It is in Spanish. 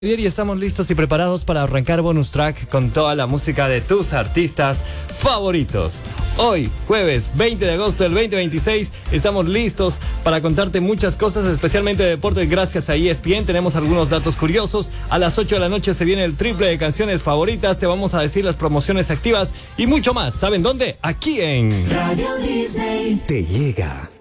Bien, y estamos listos y preparados para arrancar Bonus Track con toda la música de tus artistas favoritos. Hoy, jueves 20 de agosto del 2026, estamos listos para contarte muchas cosas, especialmente de deportes gracias a ESPN. Tenemos algunos datos curiosos. A las 8 de la noche se viene el triple de canciones favoritas. Te vamos a decir las promociones activas y mucho más. ¿Saben dónde? Aquí en Radio Disney. Te llega